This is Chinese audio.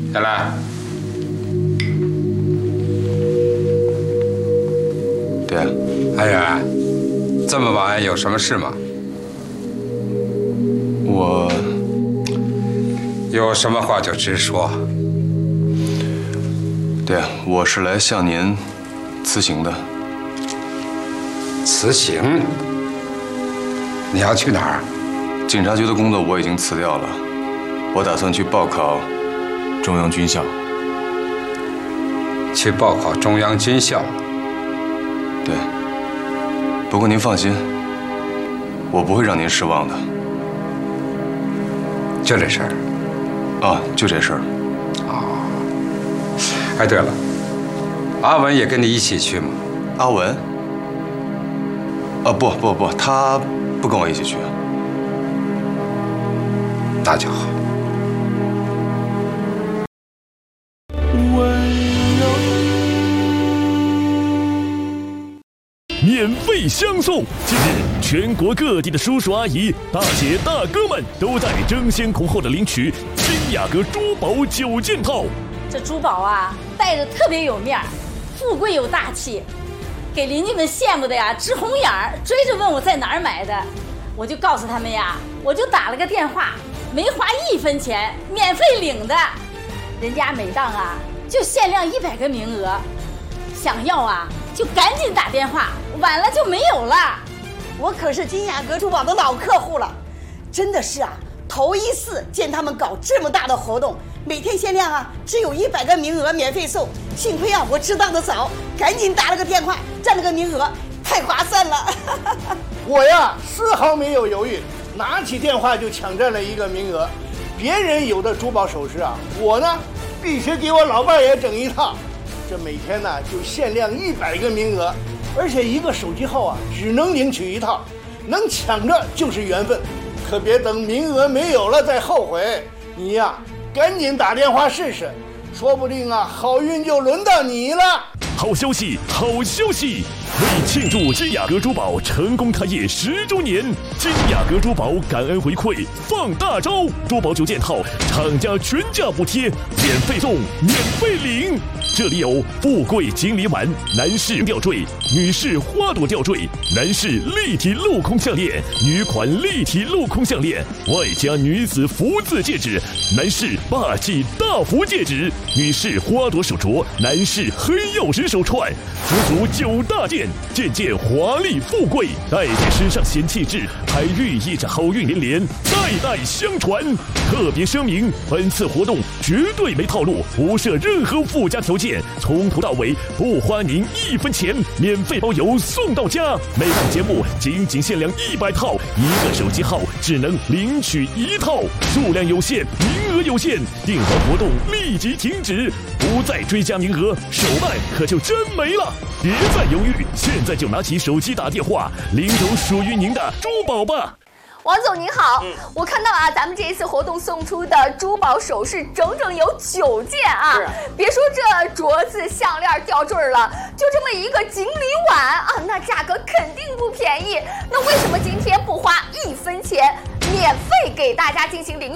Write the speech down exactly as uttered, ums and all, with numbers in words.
下来。 爹， 安远，这么晚有什么事吗？ 我有什么话就直说。 爹，我是来向您辞行的。 辞行？你要去哪儿？ 警察局的工作我已经辞掉了，我打算去报考中央军校。 去报考中央军校？ 对。不过您放心，我不会让您失望的。 就这事儿？ 啊，就这事儿。 哦。哎，对了，阿文也跟你一起去吗？ 阿文？啊，不不不，他不跟我一起去。 那就好。 免费相送！近日，全国各地的叔叔阿姨、大姐大哥们都在争先恐后的领取金雅阁珠宝九件套。 这珠宝啊，戴着特别有面儿，富贵又大气，给邻居们羡慕的呀直红眼儿，追着问我在哪儿买的。我就告诉他们呀，我就打了个电话，没花一分钱，免费领的。人家每档啊就限量一百个名额，想要啊就赶紧打电话，晚了就没有了。 我可是金雅阁珠宝的老客户了，真的是啊，头一次见他们搞这么大的活动，每天限量啊只有一百个名额免费送。幸亏啊我知道的早，赶紧打了个电话，占了个名额，太划算了。 我呀丝毫没有犹豫，拿起电话就抢占了一个名额。别人有的珠宝首饰啊，我呢必须给我老伴也整一套。这每天呢就限量一百个名额，而且一个手机号啊只能领取一套，能抢着就是缘分，可别等名额没有了再后悔。你呀赶紧打电话试试，说不定啊好运就轮到你了。 好消息，好消息！为庆祝金雅阁珠宝成功开业十周年，金雅阁珠宝感恩回馈放大招，珠宝九件套，厂家全价补贴，免费送，免费领。这里有富贵锦鲤碗、男士吊坠、女士花朵吊坠、男士立体镂空项链、女款立体镂空项链，外加女子福字戒指、男士霸气大福戒指、女士花朵手镯、男士黑曜石手串，足足九大件，件件华丽富贵，戴在身上显气质，还寓意着好运连连，代代相传。特别声明，本次活动绝对没套路，不设任何附加条件，从头到尾不花您一分钱，免费包邮送到家。每档节目仅仅限量一百套，一个手机号只能领取一套，数量有限，名额有限，订单活动立即停止，不再追加名额，手办可就真没了。别再犹豫，现在就拿起手机打电话，领走属于您的珠宝吧。 王总您好，嗯、我看到啊，咱们这一次活动送出的珠宝首饰整整有九件啊！别说这镯子、项链、吊坠了，就这么一个锦鲤碗啊，那价格肯定不便宜。那为什么今天不花一分钱，免费给大家进行领